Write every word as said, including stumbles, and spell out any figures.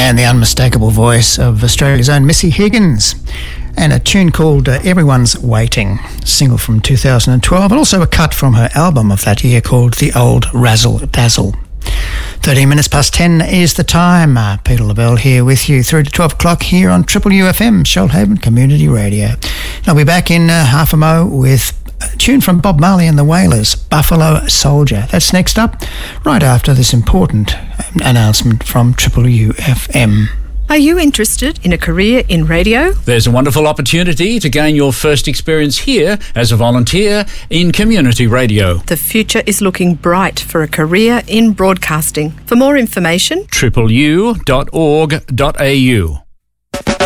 and the unmistakable voice of Australia's own Missy Higgins, and a tune called uh, Everyone's Waiting, single from two thousand twelve, and also a cut from her album of that year called The Old Razzle Dazzle. thirteen minutes past ten is the time. Uh, Peter Lavelle here with you through to twelve o'clock here on Triple U F M, Shoalhaven Community Radio. And I'll be back in uh, half a mo with a tune from Bob Marley and the Wailers, Buffalo Soldier. That's next up, right after this important announcement from Triple U F M. Are you interested in a career in radio? There's a wonderful opportunity to gain your first experience here as a volunteer in community radio. The future is looking bright for a career in broadcasting. For more information, triple u dot org dot a u.